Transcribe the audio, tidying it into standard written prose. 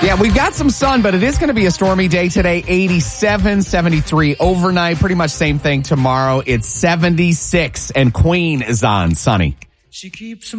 Yeah, we've got some sun, but it is going to be a stormy day today. 87, 73 overnight. Pretty much same thing tomorrow. It's 76, and Queen is on. Sunny. She keeps